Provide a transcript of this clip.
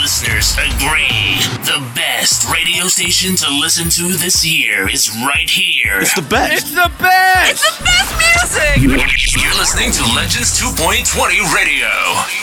listeners agree. The best radio station to listen to this year is right here. It's the best. It's the best. It's the best music. You're listening to Legends 2.20 Radio.